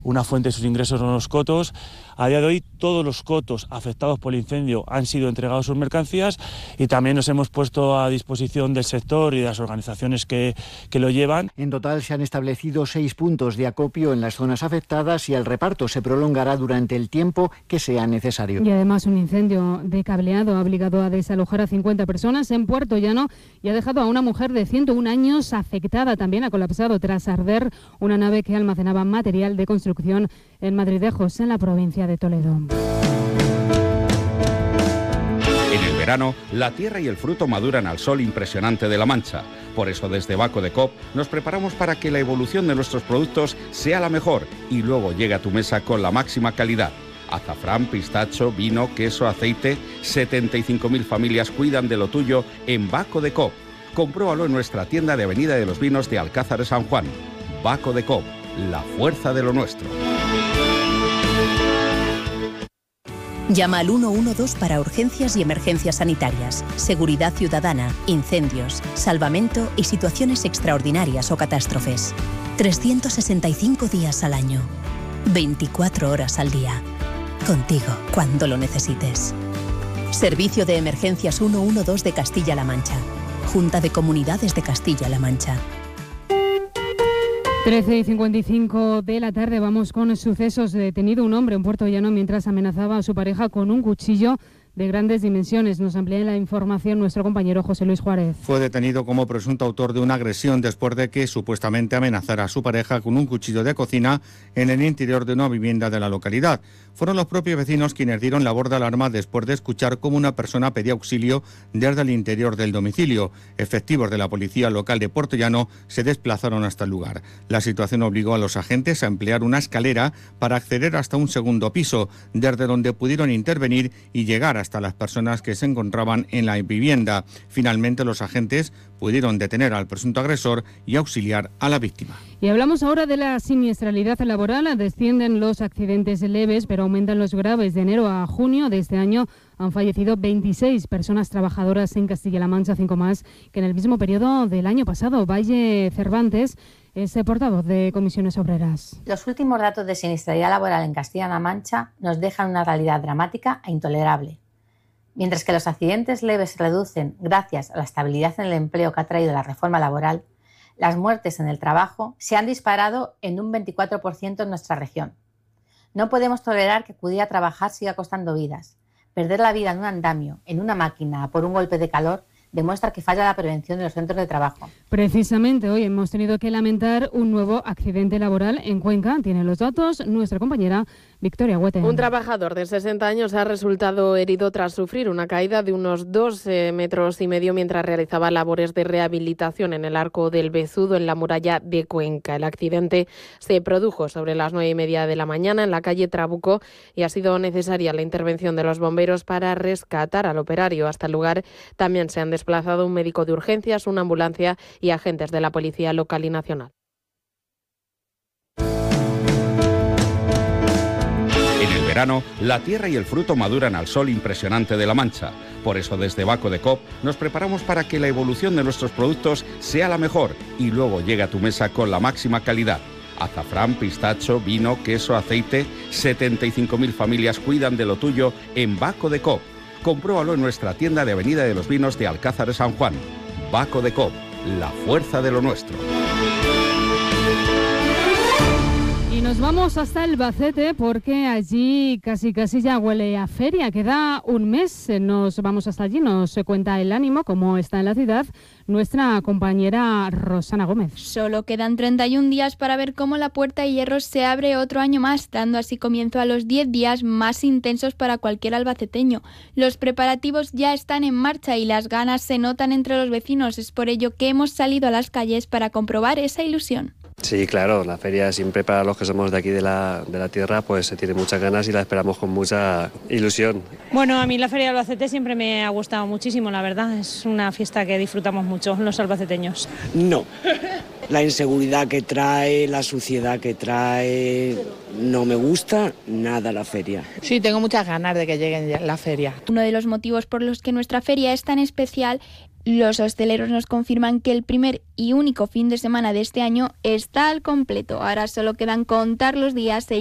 Una fuente de sus ingresos son los cotos. A día de hoy todos los cotos afectados por el incendio han sido entregados sus mercancías y también nos hemos puesto a disposición del sector y de las organizaciones que lo llevan. En total se han establecido 6 puntos de acopio en las zonas afectadas y el reparto se prolongará durante el tiempo que sea necesario. Y además un incendio de cableado ha obligado a desalojar a 50 personas en Puerto Llano y ha dejado a una mujer de 101 años afectada. También ha colapsado tras arder una nave que almacenaba material de construcción en Madridejos, en la provincia de Toledo. En el verano, la tierra y el fruto maduran al sol impresionante de La Mancha. Por eso desde Baco de Coop nos preparamos para que la evolución de nuestros productos sea la mejor y luego llegue a tu mesa con la máxima calidad. Azafrán, pistacho, vino, queso, aceite. 75.000 familias cuidan de lo tuyo en Baco de Coop. Compruébalo en nuestra tienda de Avenida de los Vinos de Alcázar de San Juan. Baco de Coop, la fuerza de lo nuestro. Llama al 112 para urgencias y emergencias sanitarias, seguridad ciudadana, incendios, salvamento y situaciones extraordinarias o catástrofes. 365 días al año, 24 horas al día. Contigo cuando lo necesites. Servicio de Emergencias 112 de Castilla-La Mancha. Junta de Comunidades de Castilla-La Mancha. 13:55 de la tarde, vamos con sucesos. Detenido un hombre en Puerto Llano mientras amenazaba a su pareja con un cuchillo de grandes dimensiones. Nos amplía la información nuestro compañero José Luis Juárez. Fue detenido como presunto autor de una agresión después de que supuestamente amenazara a su pareja con un cuchillo de cocina en el interior de una vivienda de la localidad. Fueron los propios vecinos quienes dieron la voz de alarma después de escuchar cómo una persona pedía auxilio desde el interior del domicilio. Efectivos de la policía local de Puerto Llano se desplazaron hasta el lugar. La situación obligó a los agentes a emplear una escalera para acceder hasta un segundo piso, desde donde pudieron intervenir y llegar hasta las personas que se encontraban en la vivienda. Finalmente los agentes pudieron detener al presunto agresor y auxiliar a la víctima. Y hablamos ahora de la siniestralidad laboral. Descienden los accidentes leves, pero aumentan los graves. De enero a junio de este año han fallecido 26 personas trabajadoras en Castilla-La Mancha, 5 más que en el mismo periodo del año pasado. Valle Cervantes es portavoz de Comisiones Obreras. Los últimos datos de siniestralidad laboral en Castilla-La Mancha nos dejan una realidad dramática e intolerable. Mientras que los accidentes leves se reducen gracias a la estabilidad en el empleo que ha traído la reforma laboral, las muertes en el trabajo se han disparado en un 24% en nuestra región. No podemos tolerar que acudir a trabajar siga costando vidas. Perder la vida en un andamio, en una máquina, por un golpe de calor, demuestra que falla la prevención de los centros de trabajo. Precisamente hoy hemos tenido que lamentar un nuevo accidente laboral en Cuenca. Tiene los datos nuestra compañera Victoria Huete. Un trabajador de 60 años ha resultado herido tras sufrir una caída de unos 2,5 metros mientras realizaba labores de rehabilitación en el Arco del Bezudo, en la muralla de Cuenca. El accidente se produjo sobre las 9:30 de la mañana en la calle Trabuco y ha sido necesaria la intervención de los bomberos para rescatar al operario. Hasta el lugar también se han desplazado un médico de urgencias, una ambulancia y agentes de la policía local y nacional. En el verano, la tierra y el fruto maduran al sol impresionante de La Mancha. Por eso desde Baco de Coop nos preparamos para que la evolución de nuestros productos sea la mejor y luego llegue a tu mesa con la máxima calidad. Azafrán, pistacho, vino, queso, aceite. 75.000 familias cuidan de lo tuyo en Baco de Coop. Compruébalo en nuestra tienda de Avenida de los Vinos de Alcázar de San Juan. Baco de Coop, la fuerza de lo nuestro. Y nos vamos hasta Albacete porque allí casi ya huele a feria. Queda un mes, nos vamos hasta allí, nos cuenta el ánimo, cómo está en la ciudad nuestra compañera Rosana Gómez. Solo quedan 31 días para ver cómo la Puerta de Hierro se abre otro año más, dando así comienzo a los 10 días más intensos para cualquier albaceteño. Los preparativos ya están en marcha y las ganas se notan entre los vecinos. Es por ello que hemos salido a las calles para comprobar esa ilusión. Sí, claro, la feria siempre para los que somos de aquí de la tierra pues se tiene muchas ganas y la esperamos con mucha ilusión. Bueno, a mí la Feria de Albacete siempre me ha gustado muchísimo, la verdad. Es una fiesta que disfrutamos mucho los albaceteños. No, la inseguridad que trae, la suciedad que trae, no me gusta nada la feria. Sí, tengo muchas ganas de que llegue la feria. Uno de los motivos por los que nuestra feria es tan especial Los hosteleros nos confirman que el primer y único fin de semana de este año está al completo. Ahora solo quedan contar los días